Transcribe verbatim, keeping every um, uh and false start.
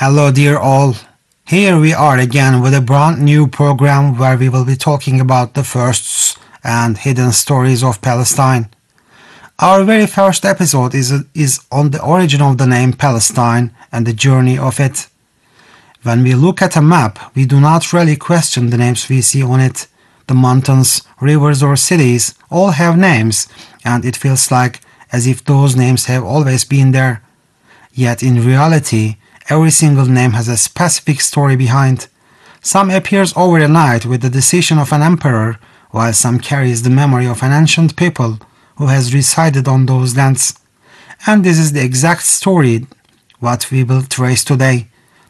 Hello dear all, here we are again with a brand new program where we will be talking about the firsts and hidden stories of Palestine. Our very first episode is, is on the origin of the name Palestine and the journey of it. When we look at a map, we do not really question the names we see on it. The mountains, rivers or cities all have names, and it feels like as if those names have always been there. Yet in reality, every single name has a specific story behind. Some appears overnight with the decision of an emperor, while some carries the memory of an ancient people who has resided on those lands. And this is the exact story what we will trace today.